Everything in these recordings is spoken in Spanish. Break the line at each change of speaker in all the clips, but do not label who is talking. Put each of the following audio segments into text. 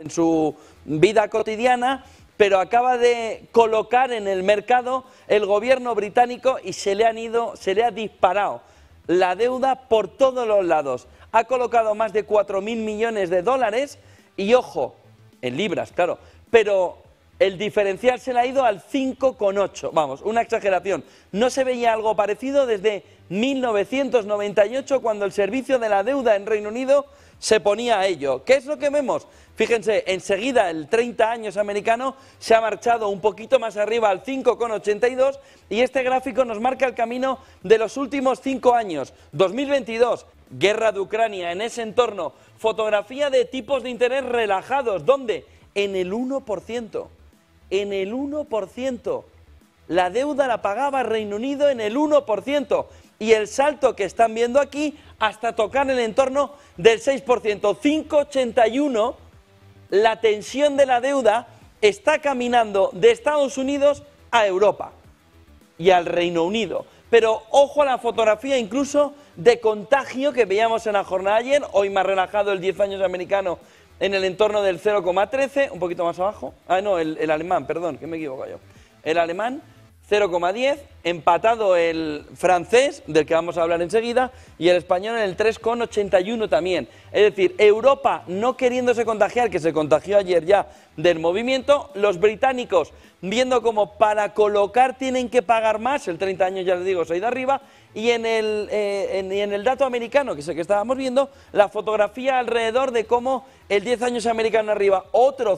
en su vida cotidiana, pero acaba de colocar en el mercado el gobierno británico y se le ha disparado la deuda por todos los lados. Ha colocado más de 4.000 millones de dólares y, ojo, en libras, claro, pero el diferencial se le ha ido al 5,8, vamos, una exageración. No se veía algo parecido desde 1998, cuando el servicio de la deuda en Reino Unido se ponía a ello. ¿Qué es lo que vemos? Fíjense, enseguida el 30 años americano se ha marchado un poquito más arriba al 5,82 y este gráfico nos marca el camino de los últimos 5 años. 2022, guerra de Ucrania, en ese entorno, fotografía de tipos de interés relajados. ¿Dónde? En el 1%. En el 1%. La deuda la pagaba Reino Unido en el 1%. Y el salto que están viendo aquí hasta tocar el entorno del 6%. 5,81, la tensión de la deuda está caminando de Estados Unidos a Europa y al Reino Unido. Pero ojo a la fotografía incluso de contagio que veíamos en la jornada de ayer, hoy más relajado el 10 años americano en el entorno del 0,13, un poquito más abajo, el alemán, perdón, que me equivoco yo, el alemán 0,10, empatado el francés, del que vamos a hablar enseguida, y el español en el 3,81 también. Es decir, Europa no queriéndose contagiar, que se contagió ayer ya del movimiento, los británicos viendo como para colocar tienen que pagar más, el 30 años ya les digo, se ha ido arriba, y en el dato americano, que es el que estábamos viendo, la fotografía alrededor de cómo el 10 años americano arriba, otro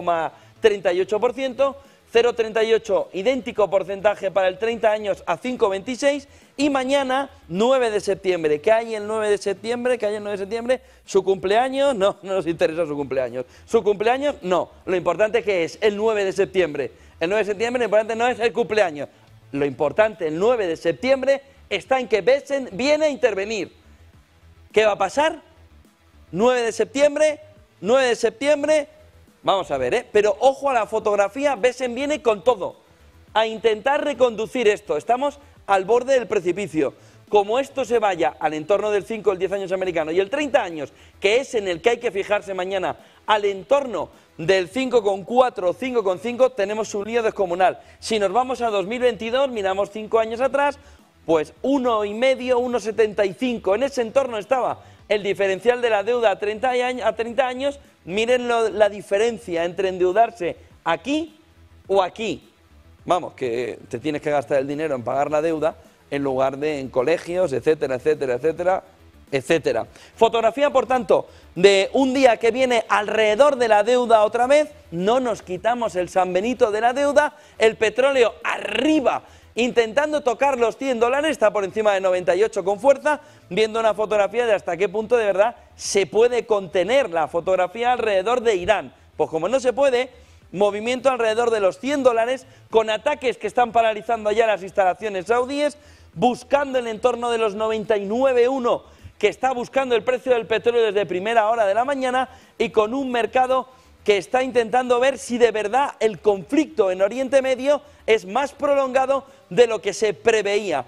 0,38%, 0,38, idéntico porcentaje para el 30 años a 5,26 y mañana 9 de septiembre. ¿Qué hay el 9 de septiembre? ¿Qué hay el 9 de septiembre? ¿Su cumpleaños? No, no nos interesa su cumpleaños. ¿Su cumpleaños? No. Lo importante que es el 9 de septiembre. El 9 de septiembre lo importante no es el cumpleaños. Lo importante el 9 de septiembre está en que Besen viene a intervenir. ¿Qué va a pasar? 9 de septiembre, 9 de septiembre... Vamos a ver, pero ojo a la fotografía, Besen viene con todo, a intentar reconducir esto. Estamos al borde del precipicio. Como esto se vaya al entorno del 5, el 10 años americano y el 30 años, que es en el que hay que fijarse mañana, al entorno del 5,4, 5,5, tenemos un lío descomunal. Si nos vamos a 2022, miramos 5 años atrás, pues 1,5, 1,75, en ese entorno estaba el diferencial de la deuda a 30 años, miren la diferencia entre endeudarse aquí o aquí. Vamos, que te tienes que gastar el dinero en pagar la deuda en lugar de en colegios, etcétera, etcétera, etcétera, etcétera. Fotografía, por tanto, de un día que viene alrededor de la deuda otra vez, no nos quitamos el San Benito de la deuda, el petróleo arriba, intentando tocar los $100, está por encima de 98 con fuerza, viendo una fotografía de hasta qué punto de verdad se puede contener la fotografía alrededor de Irán. Pues como no se puede, movimiento alrededor de los $100, con ataques que están paralizando ya las instalaciones saudíes, buscando el entorno de los 99,1, que está buscando el precio del petróleo desde primera hora de la mañana, y con un mercado que está intentando ver si de verdad el conflicto en Oriente Medio es más prolongado de lo que se preveía.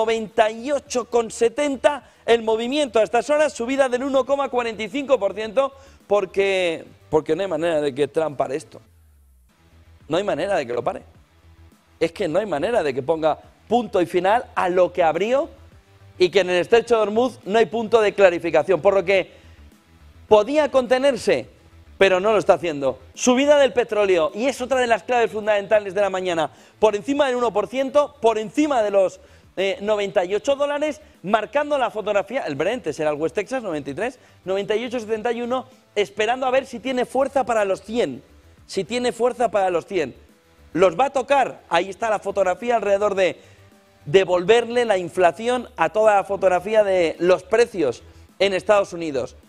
98,70 el movimiento a estas horas, subida del 1,45%, porque no hay manera de que Trump pare esto. No hay manera de que lo pare. Es que no hay manera de que ponga punto y final a lo que abrió y que en el estrecho de Hormuz no hay punto de clarificación, por lo que podía contenerse, pero no lo está haciendo. Subida del petróleo, y es otra de las claves fundamentales de la mañana, por encima del 1%, por encima de los $98, marcando la fotografía, el Brent será el West Texas, 93, 98,71, esperando a ver si tiene fuerza para los 100, si tiene fuerza para los 100. ¿Los va a tocar? Ahí está la fotografía alrededor de devolverle la inflación a toda la fotografía de los precios en Estados Unidos.